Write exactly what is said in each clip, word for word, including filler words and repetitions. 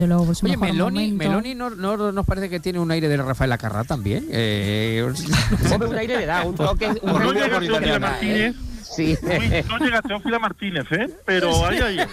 Luego, Oye, Meloni, Meloni no, no nos parece que tiene un aire de Rafael Acarrá también. Eh, un aire le da, un toque. Un no llega Teófila Martínez. Sí. Uy, no llega Teófila Martínez, ¿eh? Pero hay ahí.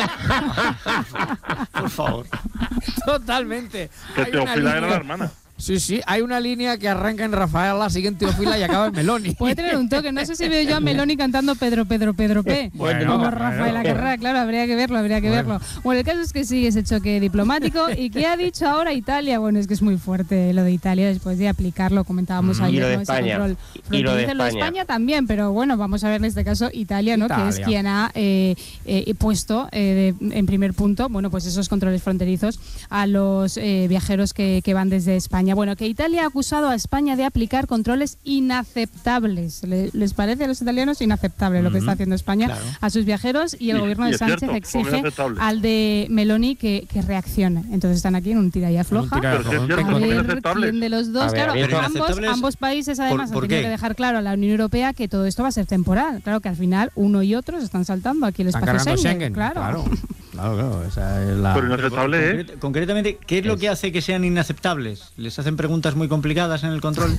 Por favor. Totalmente. Que Teófila era la hermana. Sí, sí, hay una línea que arranca en Rafaela, sigue en Teófila y acaba en Meloni. Puede tener un toque, no sé si veo yo a Meloni cantando Pedro, Pedro, Pedro P. Bueno, como bueno, Rafael Acarrá, claro, habría que verlo, habría que bueno. verlo. Bueno, el caso es que sigue ese choque diplomático. ¿Y qué ha dicho ahora Italia? Bueno, es que es muy fuerte lo de Italia después de aplicarlo, comentábamos mm, ayer, ¿no? Ese control y lo de España. Lo de España también, pero bueno, vamos a ver en este caso Italia, ¿no? Italia. Que es quien ha eh, eh, puesto eh, de, en primer punto, bueno, pues esos controles fronterizos a los eh, viajeros que, que van desde España. Bueno, que Italia ha acusado a España de aplicar controles inaceptables. ¿Les parece a los italianos inaceptable lo que está haciendo España claro. a sus viajeros? Y el y, gobierno y de Sánchez cierto, exige al de Meloni que, que reaccione. Entonces están aquí en un tira y afloja. Pero si es cierto, a ver inaceptable. quién de los dos. Ver, claro, ambos, ambos países además ¿Por, por han tenido qué? que dejar claro a la Unión Europea que todo esto va a ser temporal. Claro que al final uno y otro se están saltando aquí el espacio Schengen. Schengen. Claro. claro. Claro, claro, esa es la... Pero inaceptable, ¿eh? Concret- concretamente, ¿qué es lo que hace que sean inaceptables? ¿Les hacen preguntas muy complicadas en el control?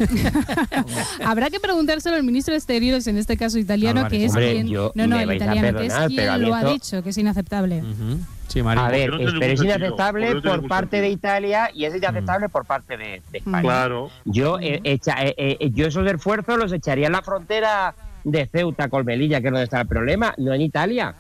Habrá que preguntárselo al ministro de Exteriores, en este caso italiano, Álvarez. que es Hombre, quien... yo, No, no, el italiano, italiano, que es perdonar, quien lo ha dicho, que es inaceptable. Uh-huh. Sí, María. A ver, no es, pero es inaceptable sentido, por parte de Italia y es inaceptable mm. por parte de, de España. Claro. Yo, eh, echa, eh, eh, yo esos esfuerzos los echaría en la frontera de Ceuta con Melilla, que es donde está el problema, no en Italia.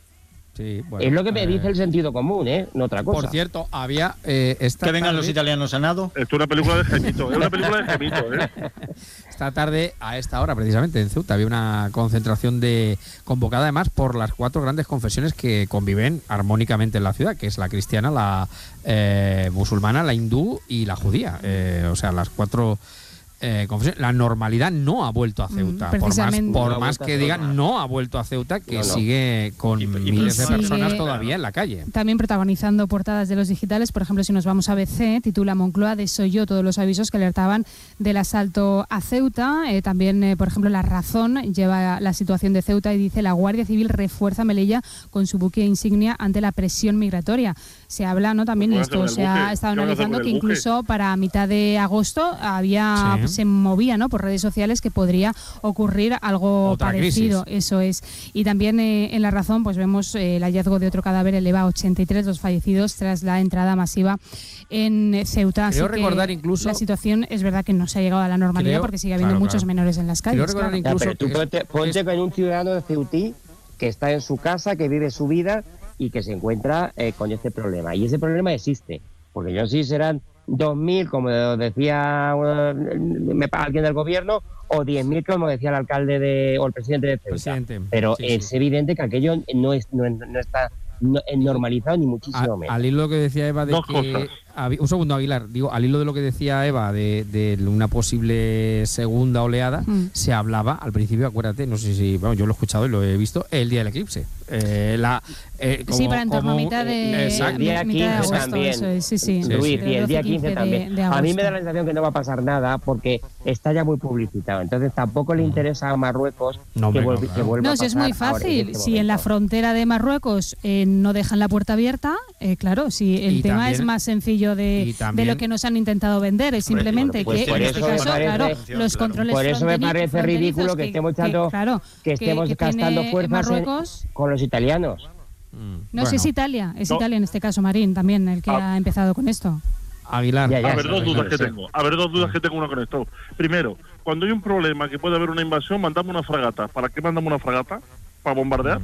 Sí, bueno, es lo que me eh, dice el sentido común, ¿eh? No otra cosa. Por cierto, había... Eh, esta que vengan tarde, los italianos a nado. Esto es una película de Gemito, es una película de Gemito, ¿eh? Esta tarde, a esta hora precisamente, en Ceuta, había una concentración de convocada además por las cuatro grandes confesiones que conviven armónicamente en la ciudad, que es la cristiana, la eh, musulmana, la hindú y la judía. Eh, o sea, las cuatro... Eh, la normalidad no ha vuelto a Ceuta, mm, por más, por no más que digan, no ha vuelto a Ceuta, que no, no. sigue con y, miles de personas sigue todavía en la calle. También protagonizando portadas de los digitales, por ejemplo, si nos vamos a B C, titula Moncloa desoyó todos los avisos que alertaban del asalto a Ceuta. Eh, también, eh, por ejemplo, La Razón lleva la situación de Ceuta y dice: la Guardia Civil refuerza Melilla con su buque insignia ante la presión migratoria. Se habla, ¿no? También, y esto se ha estado analizando, que incluso para mitad de agosto había... Sí. se movía, ¿no?, por redes sociales que podría ocurrir algo Otra parecido. crisis. Eso es. Y también eh, en La Razón pues vemos eh, el hallazgo de otro cadáver eleva a ochenta y tres los fallecidos tras la entrada masiva en Ceuta. Creo Así recordar que incluso... la situación es verdad que no se ha llegado a la normalidad creo, porque sigue habiendo claro, muchos claro. menores en las calles. Creo recordar claro. incluso... Ya, pero tú ponte, ponte con un ciudadano de Ceutí que está en su casa, que vive su vida y que se encuentra eh, con este problema. Y ese problema existe, porque yo sí serán dos mil, como decía uh, alguien del gobierno, o diez mil, como decía el alcalde de, o el presidente de Ceuta. Presidente. Pero sí, es sí. evidente que aquello no, es, no, no está no, normalizado ni muchísimo a, menos. Al hilo de lo que decía Eva de Dos que... cosas. Un segundo, Aguilar. Digo, al hilo de lo que decía Eva de, de una posible segunda oleada, mm. se hablaba al principio, acuérdate, no sé si, bueno, yo lo he escuchado y lo he visto, el día del eclipse. Eh, la, eh, como, sí, para en torno a como, mitad de, el día quince agosto, también. Eso es, sí, sí. Luis, sí, y el día quince también. De, de a mí me da la sensación que no va a pasar nada porque está ya muy publicitado. Entonces tampoco le interesa a Marruecos no, que, hombre, vuelva, no, que vuelva no, a pasar. No, si es muy fácil. En este si en la frontera de Marruecos eh, no dejan la puerta abierta, eh, claro, si el y tema también, es más sencillo de, también, de lo que nos han intentado vender, es simplemente bueno, pues que en este caso, parece, claro, los controles Por eso me parece ridículo que, que estemos echando, que, claro, que estemos que, que gastando fuerzas Marruecos, en, con los italianos. No, bueno. si es Italia, es no. Italia en este caso, Marín, también el que ah. ha empezado con esto. Aguilar. Ya, ya, a ver, dos dudas que tengo. A ver, dos dudas que tengo una con esto. Primero, cuando hay un problema que puede haber una invasión, mandamos una fragata. ¿Para qué mandamos una fragata? ¿Para bombardear?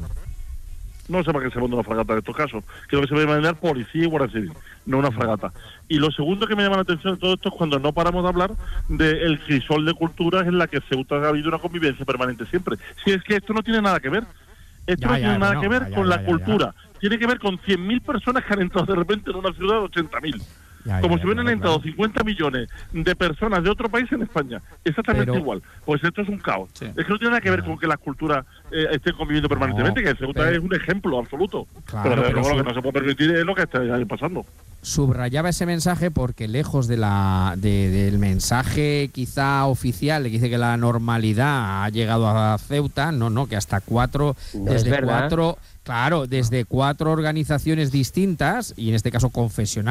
No sé para qué se manda una fragata en estos casos. Creo que se debe mandar policía y guardia civil, no una fragata. Y lo segundo que me llama la atención de todo esto es cuando no paramos de hablar del crisol de culturas en la que Ceuta ha habido una convivencia permanente siempre. Si es que esto no tiene nada que ver. Esto ya, no ya, tiene nada bueno, que ver ya, con ya, la ya, cultura. Ya. Tiene que ver con cien mil personas que han entrado de repente en una ciudad de ochenta mil. Ya, Como ya, si hubieran claro, entrado claro. cincuenta millones de personas de otro país en España. Exactamente pero, igual. Pues esto es un caos. Sí. Es que no tiene nada que ver no. con que las culturas eh, estén conviviendo permanentemente, no, que Ceuta pero, es un ejemplo absoluto. Claro, pero, pero pero sub, lo que no se puede permitir es lo que está pasando. Subrayaba ese mensaje porque lejos de la de, del mensaje quizá oficial que dice que la normalidad ha llegado a Ceuta, no, no, que hasta cuatro, no desde cuatro... Claro, desde cuatro organizaciones distintas, y en este caso confesionales,